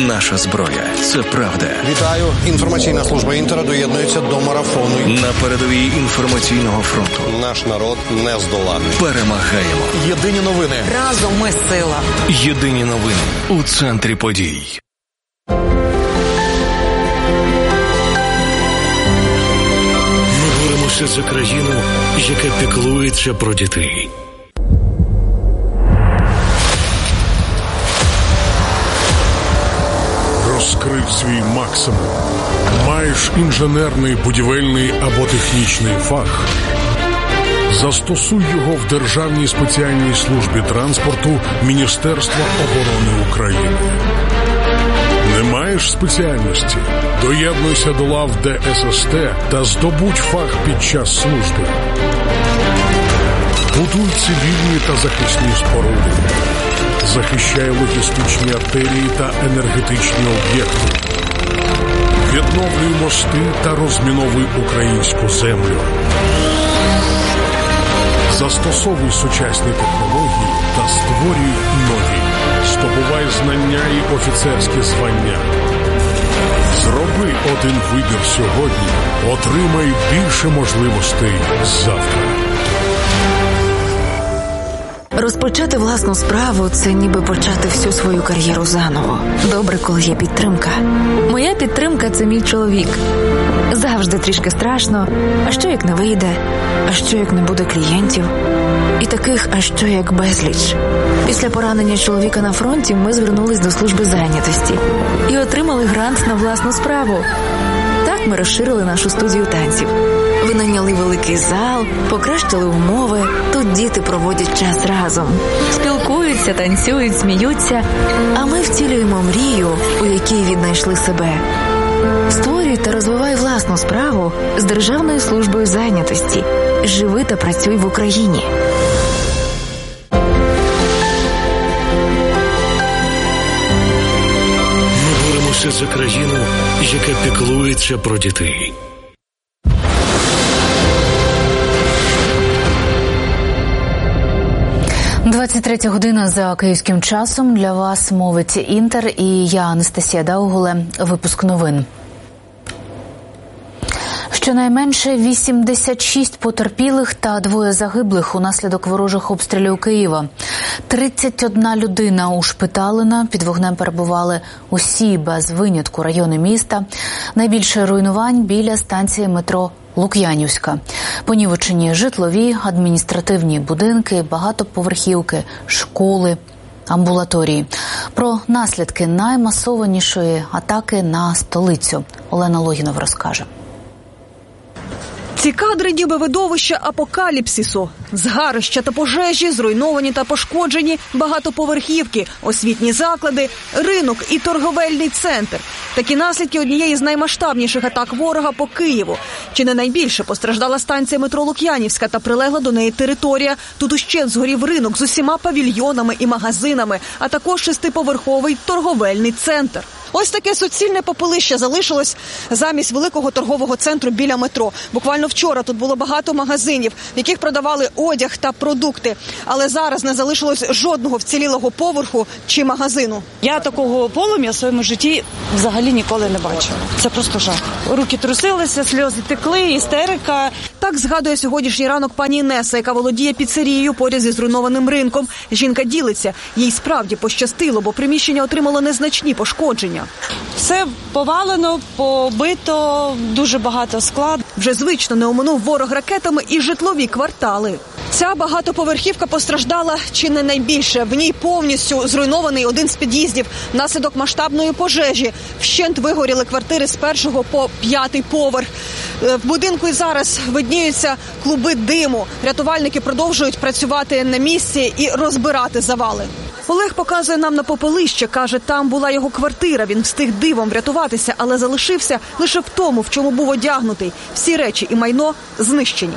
Наша зброя – це правда. Вітаю. Інформаційна служба Інтера доєднується до марафону. На передовій інформаційного фронту. Наш народ не здоланий. Перемагаємо. Єдині новини. Разом ми сила. Єдині новини у центрі подій. Ми боремося за країну, яка піклується про дітей. Розкрив свій максимум. Маєш інженерний, будівельний або технічний фах? Застосуй його в Державній спеціальній службі транспорту Міністерства оборони України. Не маєш спеціальності? Доєднуйся до лав ДССТ та здобудь фах під час служби. Будуй цивільні та захисні споруди. Захищає логістичні артерії та енергетичні об'єкти. Відновлюй мости та розміновуй українську землю. Застосовуй сучасні технології та створюй нові. Здобувай знання і офіцерські звання. Зроби один вибір сьогодні. Отримай більше можливостей завтра. Розпочати власну справу – це ніби почати всю свою кар'єру заново. Добре, коли є підтримка. Моя підтримка – це мій чоловік. Завжди трішки страшно. А що, як не вийде? А що, як не буде клієнтів? І таких, а що, як безліч. Після поранення чоловіка на фронті ми звернулись до служби зайнятості і отримали грант на власну справу. Так ми розширили нашу студію танців. Винайняли великий зал, покращили умови. Тут діти проводять час разом. Спілкуються, танцюють, сміються. А ми втілюємо мрію, у якій віднайшли себе. Створюй та розвивай власну справу з Державною службою зайнятості. Живи та працюй в Україні. Ми боремося за країну, яка піклується про дітей. – 23 година за київським часом. Для вас мовить Інтер і я, Анастасія Даугуле. Випуск новин. Щонайменше 86 потерпілих та 2 загиблих унаслідок ворожих обстрілів Києва. 31 людина ушпиталена, під вогнем перебували усі без винятку райони міста. Найбільше руйнувань біля станції метро Лук'янівська. Понівечені житлові, адміністративні будинки, багатоповерхівки, школи, амбулаторії. Про наслідки наймасованішої атаки на столицю Олена Логінов розкаже. Ці кадри ніби видовища апокаліпсису. Згарища та пожежі, зруйновані та пошкоджені багатоповерхівки, освітні заклади, ринок і торговельний центр. Такі наслідки однієї з наймасштабніших атак ворога по Києву. Чи не найбільше постраждала станція метро Лук'янівська та прилегла до неї територія. Тут ущент згорів ринок з усіма павільйонами і магазинами, а також 6-поверховий торговельний центр. Ось таке суцільне попелище залишилось замість великого торгового центру біля метро. Буквально вчора тут було багато магазинів, в яких продавали одяг та продукти. Але зараз не залишилось жодного вцілілого поверху чи магазину. Я такого полум'я в своєму житті взагалі ніколи не бачила. Це просто жах. Руки трусилися, сльози текли, істерика. Так згадує сьогоднішній ранок пані Інеса, яка володіє піцерією поряд зі зруйнованим ринком. Жінка ділиться. Їй справді пощастило, бо приміщення отримало незначні пошкодження. Все повалено, побито, дуже багато скла. Вже звично не оминув ворог ракетами і житлові квартали. Ця багатоповерхівка постраждала чи не найбільше. В ній повністю зруйнований один з під'їздів внаслідок масштабної пожежі. Вщент вигоріли квартири з 1 по 5 поверх. В будинку і зараз видніються клуби диму. Рятувальники продовжують працювати на місці і розбирати завали. Олег показує нам на попелище, каже, там була його квартира. Він встиг дивом врятуватися, але залишився лише в тому, в чому був одягнутий. Всі речі і майно знищені.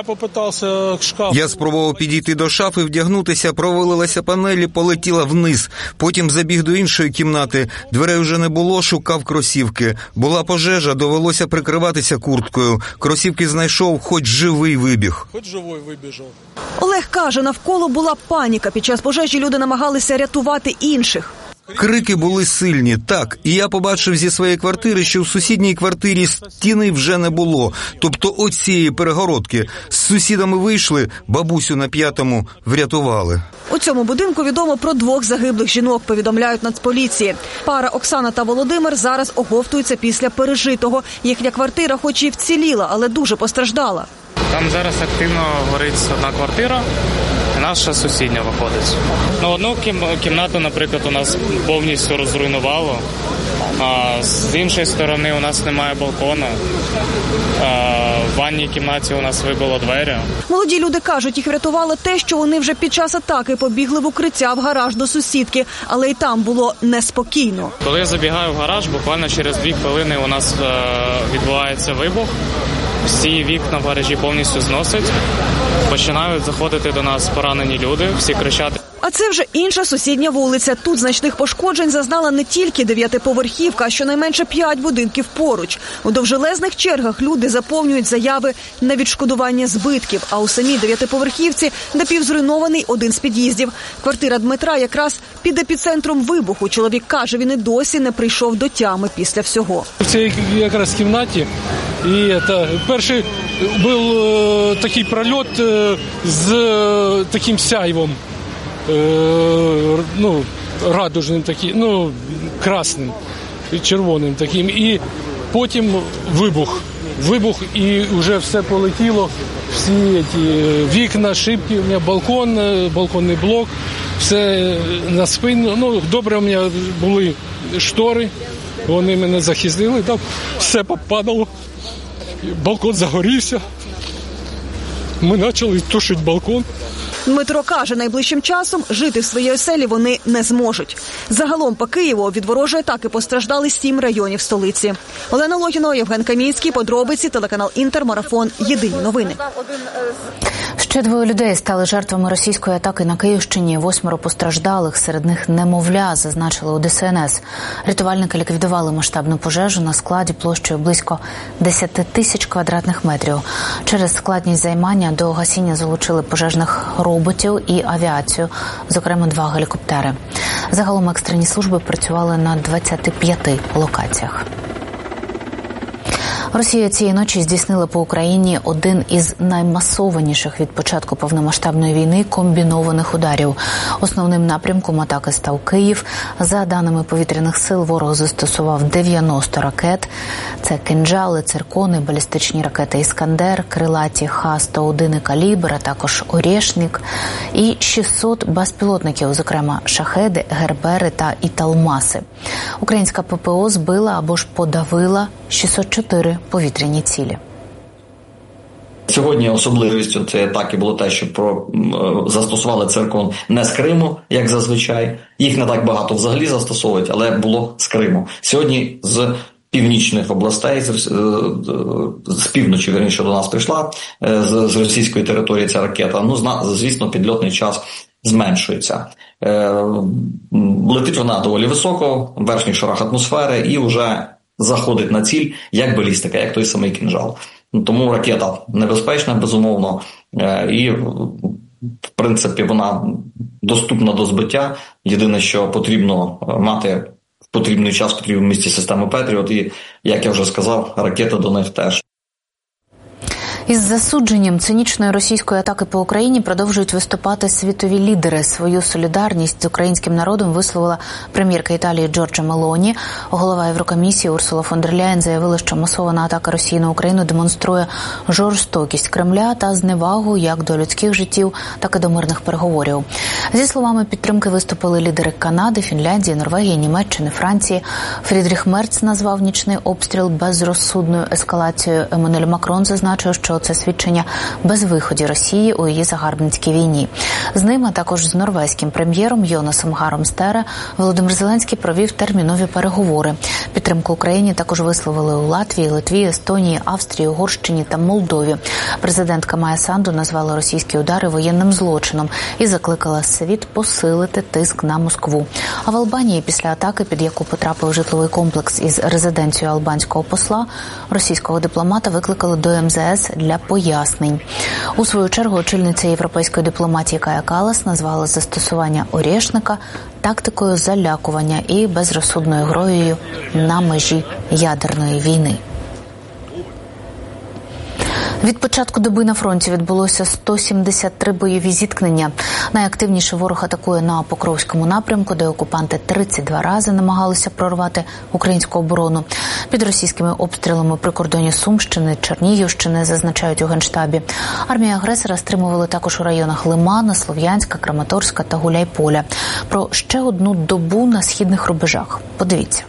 Я спробував підійти до шафи, вдягнутися, провалилася панелі, полетіла вниз. Потім забіг до іншої кімнати. Дверей вже не було, шукав кросівки. Була пожежа, довелося прикриватися курткою. Кросівки знайшов, хоч живий вибіг. Олег каже, навколо була паніка. Під час пожежі люди намагалися рятувати інших. Крики були сильні, так, і я побачив зі своєї квартири, що в сусідній квартирі стіни вже не було, тобто оцієї перегородки. З сусідами вийшли, бабусю на 5-му врятували. У цьому будинку відомо про 2 загиблих жінок, повідомляють Нацполіції. Пара Оксана та Володимир зараз оговтуються після пережитого. Їхня квартира хоч і вціліла, але дуже постраждала. Там зараз активно горить одна квартира, і наша сусідня виходить. Одну кімнату, наприклад, у нас повністю розруйнувало, а з іншої сторони у нас немає балкону. В ванній кімнаті у нас вибило двері. Молоді люди кажуть, їх врятувало те, що вони вже під час атаки побігли в укриття в гараж до сусідки, але й там було неспокійно. Коли я забігаю в гараж, буквально через 2 хвилини у нас відбувається вибух. Всі вікна в гаражі повністю зносять. Починають заходити до нас поранені люди, всі кричати. А це вже інша сусідня вулиця. Тут значних пошкоджень зазнала не тільки 9-поверхівка, а щонайменше 5 будинків поруч. У довжелезних чергах люди заповнюють заяви на відшкодування збитків, а у самій 9-поверхівці напівзруйнований один з під'їздів. Квартира Дмитра якраз під епіцентром вибуху. Чоловік каже, він і досі не прийшов до тями після всього. В цій якраз кімнаті і перший був такий прольот з таким сяйвом. Радужним таким, красним, червоним таким. І потім вибух, і вже все полетіло, всі ці вікна, шибки, у мене балконний блок, все на спину. Добре, у мене були штори, вони мене захистили, там все попадало, балкон загорівся, ми почали тушити балкон. Дмитро каже, найближчим часом жити в своїй оселі вони не зможуть. Загалом по Києву від ворожої атаки постраждали 7 районів столиці. Олена Логінова, Євген Камінський, подробиці, телеканал Інтер, марафон, єдині новини. Ще 2 людей стали жертвами російської атаки на Київщині. 8 постраждалих, серед них немовля, зазначили у ДСНС. Рятувальники ліквідували масштабну пожежу на складі площею близько 10 тисяч квадратних метрів. Через складність займання до гасіння залучили пожежних роботів і авіацію, зокрема 2 гелікоптери. Загалом екстрені служби працювали на 25 локаціях. Росія цієї ночі здійснила по Україні один із наймасованіших від початку повномасштабної війни комбінованих ударів. Основним напрямком атаки став Київ. За даними повітряних сил, ворог застосував 90 ракет. Це кинджали, циркони, балістичні ракети «Іскандер», крилаті Х-101 «Калібр», а також «Орєшнік» і 600 безпілотників, зокрема «Шахеди», «Гербери» та «Італмаси». Українська ППО збила або ж подавила 604 повітряні цілі. Сьогодні особливістю цієї атаки було те, що застосували циркон не з Криму, як зазвичай. Їх не так багато взагалі застосовують, але було з Криму. Сьогодні з північних областей, з півночі, вірніше, до нас прийшла з російської території ця ракета. Звісно, підльотний час зменшується. Летить вона доволі високо, в верхніх шарах атмосфери, і вже заходить на ціль, як балістика, як той самий кинжал. Тому ракета небезпечна, безумовно, і, в принципі, вона доступна до збиття. Єдине, що потрібно мати в потрібний час, в потрібному місці систему Петріот, і, як я вже сказав, ракети до них теж. Із засудженням цинічної російської атаки по Україні продовжують виступати світові лідери. Свою солідарність з українським народом висловила прем'єрка Італії Джорджа Мелоні. Голова Єврокомісії Урсула фон дер Ляєн заявила, що масована атака Росії на Україну демонструє жорстокість Кремля та зневагу як до людських життів, так і до мирних переговорів. Зі словами підтримки виступили лідери Канади, Фінляндії, Норвегії, Німеччини, Франції. Фрідріх Мерц назвав нічний обстріл безрозсудною ескалацією. Еммануель Макрон зазначив, що це свідчення безвиході Росії у її загарбницькій війні. З ним, а також з норвезьким прем'єром Йонасом Гаром Стере, Володимир Зеленський провів термінові переговори. Підтримку Україні також висловили у Латвії, Литві, Естонії, Австрії, Угорщині та Молдові. Президентка Майя Санду назвала російські удари воєнним злочином і закликала світ посилити тиск на Москву. А в Албанії після атаки, під яку потрапив житловий комплекс із резиденцією албанського посла, російського дипломата викликали до МЗС для пояснень. У свою чергу очільниця європейської дипломатії Кая Каллас назвала застосування «Орєшника» тактикою залякування і безрозсудною грою на межі ядерної війни. Від початку доби на фронті відбулося 173 бойові зіткнення. Найактивніше ворог атакує на Покровському напрямку, де окупанти 32 рази намагалися прорвати українську оборону. Під російськими обстрілами при кордоні Сумщини, Чернігівщини, зазначають у Генштабі. Армія агресора стримували також у районах Лимана, Слов'янська, Краматорська та Гуляйполя. Про ще одну добу на східних рубежах. Подивіться.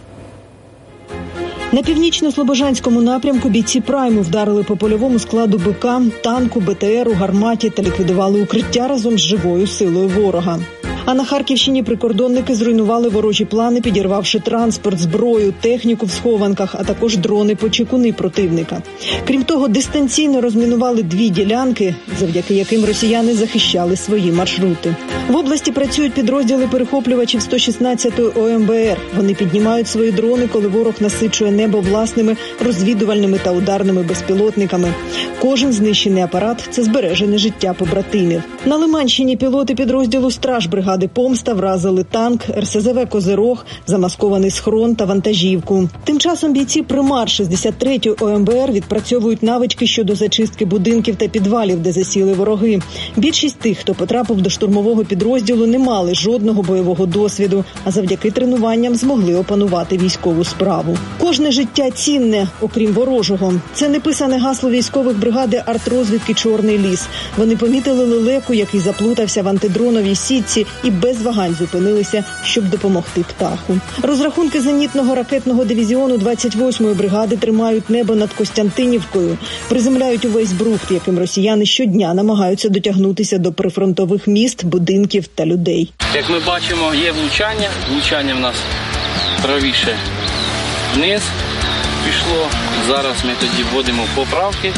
На північно-слобожанському напрямку бійці Прайму вдарили по польовому складу БК, танку, БТРу, гарматі та ліквідували укриття разом з живою силою ворога. А на Харківщині прикордонники зруйнували ворожі плани, підірвавши транспорт, зброю, техніку в схованках, а також дрони-почекуни противника. Крім того, дистанційно розмінували 2 ділянки, завдяки яким росіяни захищали свої маршрути. В області працюють підрозділи перехоплювачів 116-ї ОМБР. Вони піднімають свої дрони, коли ворог насичує небо власними розвідувальними та ударними безпілотниками. Кожен знищений апарат – це збережене життя побратимів. На Лиманщині пілоти підрозділу «Стражбригади Помста» вразили танк, РСЗВ «Козирог», замаскований схрон та вантажівку. Тим часом бійці Примар 63-ї ОМБР відпрацьовують навички щодо зачистки будинків та підвалів, де засіли вороги. Більшість тих, хто потрапив до штурмового підрозділу, не мали жодного бойового досвіду, а завдяки тренуванням змогли опанувати військову справу. Кожне життя цінне, окрім ворожого. Це неписане гасло військових бригади артрозвідки «Чорний ліс». Вони помітили лелеку, який заплутався в антидроновій сітці, і без вагань зупинилися, щоб допомогти птаху. Розрахунки зенітного ракетного дивізіону 28-ї бригади тримають небо над Костянтинівкою, приземляють увесь брухт, яким росіяни щодня намагаються дотягнутися до прифронтових міст, будинків та людей. Як ми бачимо, є влучання. Влучання в нас правіше вниз пішло. Зараз ми тоді вводимо поправки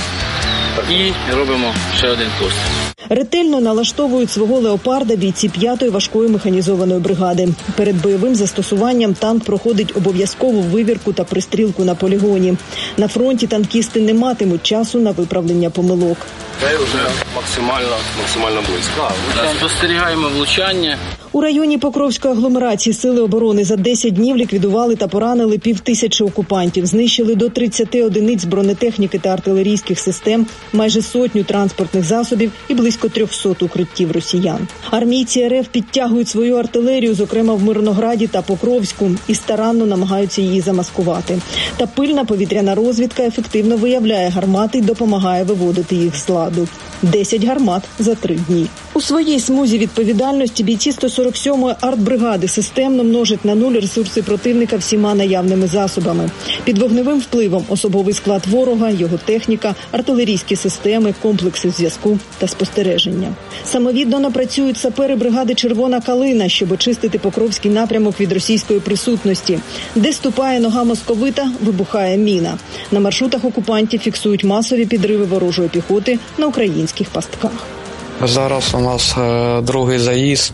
і робимо ще один постріл. Ретельно налаштовують свого «Леопарда» бійці 5-ї важкої механізованої бригади. Перед бойовим застосуванням танк проходить обов'язкову вивірку та пристрілку на полігоні. На фронті танкісти не матимуть часу на виправлення помилок. Це вже максимально близько. Спостерігаємо влучання. У районі Покровської агломерації сили оборони за 10 днів ліквідували та поранили 5000 окупантів, знищили до 30 одиниць бронетехніки та артилерійських систем, майже 100 транспортних засобів і близько 300 укриттів росіян. Армійці РФ підтягують свою артилерію, зокрема в Мирнограді та Покровську, і старанно намагаються її замаскувати. Та пильна повітряна розвідка ефективно виявляє гармати і допомагає виводити їх з ладу. 10 гармат за 3 дні. У своїй смузі відповідальності бійці 147-ї артбригади системно множать на нуль ресурси противника всіма наявними засобами. Під вогневим впливом особовий склад ворога, його техніка, артилерійські системи, комплекси зв'язку та спостереження. Самовіддано працюють сапери бригади «Червона калина», щоб очистити Покровський напрямок від російської присутності. Де ступає нога московита, вибухає міна. На маршрутах окупантів фіксують масові підриви ворожої піхоти на українських пастках. Зараз у нас другий заїзд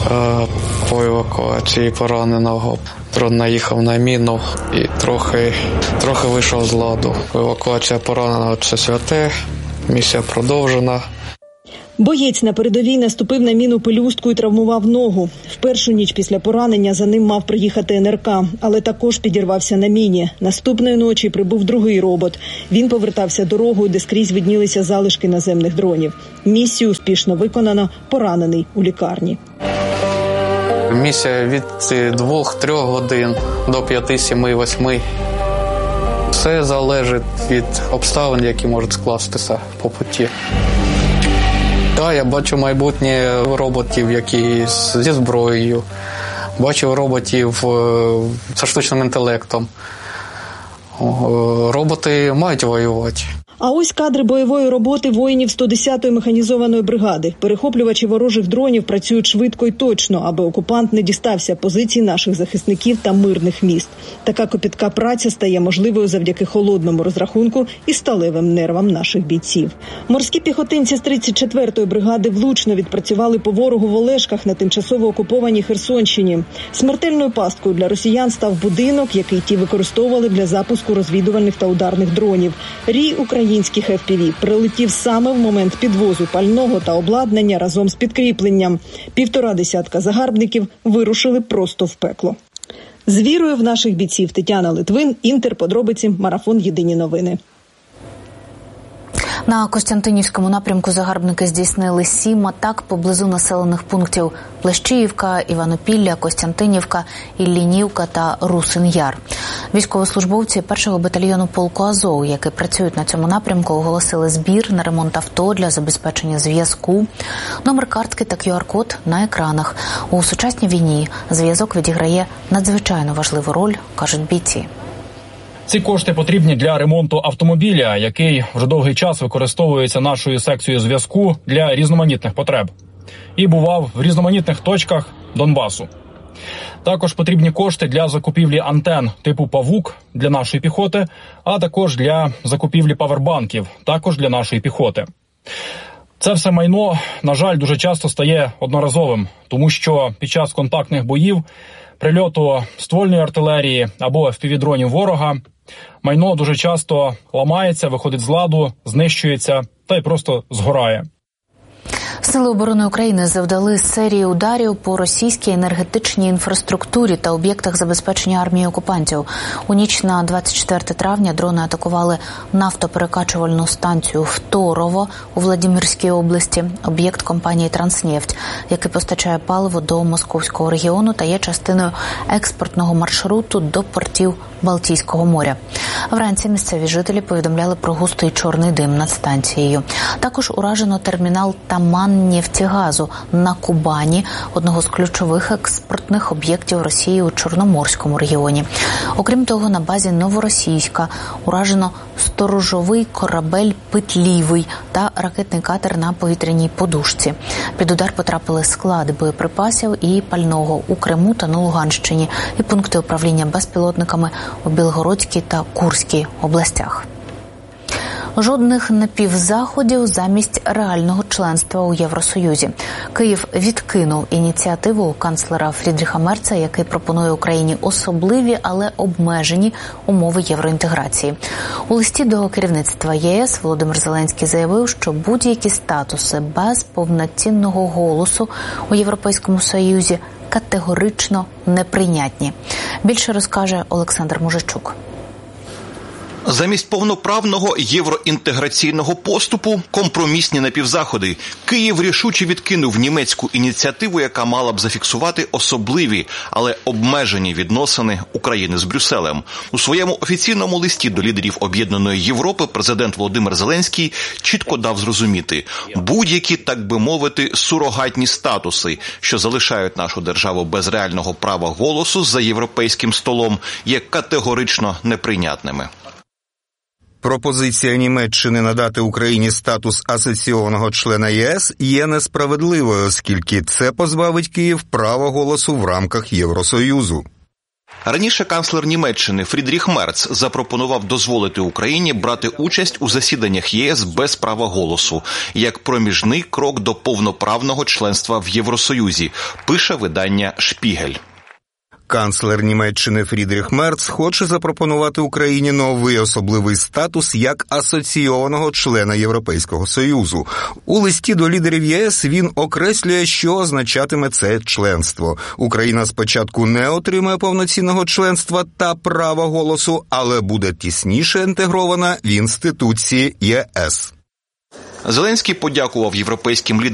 по евакуації пораненого. Дрон наїхав на міну і трохи вийшов з ладу. Евакуація пораненого – це святе, місія продовжена. Боєць на передовій наступив на міну пелюстку і травмував ногу. В першу ніч після поранення за ним мав приїхати НРК, але також підірвався на міні. Наступної ночі прибув другий робот. Він повертався дорогою, де скрізь виднілися залишки наземних дронів. Місію успішно виконано, поранений у лікарні. Місія від 2-3 годин до 5, 7, 8. Все залежить від обставин, які можуть скластися по путі. Так, я бачу майбутнє роботів, які зі зброєю. Бачу роботів зі штучним інтелектом. Роботи мають воювати. А ось кадри бойової роботи воїнів 110-ї механізованої бригади. Перехоплювачі ворожих дронів працюють швидко і точно, аби окупант не дістався позицій наших захисників та мирних міст. Така копітка праця стає можливою завдяки холодному розрахунку і сталевим нервам наших бійців. Морські піхотинці з 34-ї бригади влучно відпрацювали по ворогу в Олешках на тимчасово окупованій Херсонщині. Смертельною пасткою для росіян став будинок, який ті використовували для запуску розвідувальних та ударних дронів. Рій українських українських FPV прилетів саме в момент підвозу пального та обладнання разом з підкріпленням. 1,5 десятка загарбників вирушили просто в пекло. З вірою в наших бійців. Тетяна Литвин, Інтер, подробиці, марафон «Єдині новини». На Костянтинівському напрямку загарбники здійснили 7 атак поблизу населених пунктів Плещіївка, Іванопілля, Костянтинівка, Іллінівка та Русин-Яр. Військовослужбовці 1-го батальйону полку «Азов», які працюють на цьому напрямку, оголосили збір на ремонт авто для забезпечення зв'язку. Номер картки та QR-код на екранах. У сучасній війні зв'язок відіграє надзвичайно важливу роль, кажуть бійці. Ці кошти потрібні для ремонту автомобіля, який вже довгий час використовується нашою секцією зв'язку для різноманітних потреб. І бував в різноманітних точках Донбасу. Також потрібні кошти для закупівлі антен типу «Павук» для нашої піхоти, а також для закупівлі павербанків, також для нашої піхоти. Це все майно, на жаль, дуже часто стає одноразовим, тому що під час контактних боїв, прильоту ствольної артилерії або FPV-дронів ворога, майно дуже часто ламається, виходить з ладу, знищується та й просто згорає. Сили оборони України завдали серії ударів по російській енергетичній інфраструктурі та об'єктах забезпечення армії окупантів. У ніч на 24 травня дрони атакували нафтоперекачувальну станцію «Второво» у Владимирській області, об'єкт компанії «Транснефть», який постачає паливо до Московського регіону та є частиною експортного маршруту до портів Балтійського моря. Вранці місцеві жителі повідомляли про густий чорний дим над станцією. Також уражено термінал Таман-Нефтегазу на Кубані, одного з ключових експортних об'єктів Росії у Чорноморському регіоні. Окрім того, на базі Новоросійська уражено сторожовий корабель «Петлівий» та ракетний катер на повітряній подушці. Під удар потрапили склади боєприпасів і пального у Криму та на Луганщині і пункти управління безпілотниками у Білгородській та Курській областях. Жодних напівзаходів замість реального членства у Євросоюзі. Київ відкинув ініціативу канцлера Фрідріха Мерца, який пропонує Україні особливі, але обмежені умови євроінтеграції. У листі до керівництва ЄС Володимир Зеленський заявив, що будь-які статуси без повноцінного голосу у Європейському Союзі категорично неприйнятні. Більше розкаже Олександр Мужичук. Замість повноправного євроінтеграційного поступу – компромісні напівзаходи. Київ рішуче відкинув німецьку ініціативу, яка мала б зафіксувати особливі, але обмежені відносини України з Брюсселем. У своєму офіційному листі до лідерів Об'єднаної Європи президент Володимир Зеленський чітко дав зрозуміти – будь-які, так би мовити, сурогатні статуси, що залишають нашу державу без реального права голосу за європейським столом, є категорично неприйнятними. Пропозиція Німеччини надати Україні статус асоційованого члена ЄС є несправедливою, оскільки це позбавить Київ права голосу в рамках Євросоюзу. Раніше канцлер Німеччини Фрідріх Мерц запропонував дозволити Україні брати участь у засіданнях ЄС без права голосу, як проміжний крок до повноправного членства в Євросоюзі, пише видання «Шпігель». Канцлер Німеччини Фрідріх Мерц хоче запропонувати Україні новий особливий статус як асоційованого члена Європейського Союзу. У листі до лідерів ЄС він окреслює, що означатиме це членство. Україна спочатку не отримає повноцінного членства та права голосу, але буде тісніше інтегрована в інституції ЄС. Зеленський подякував європейським лідерам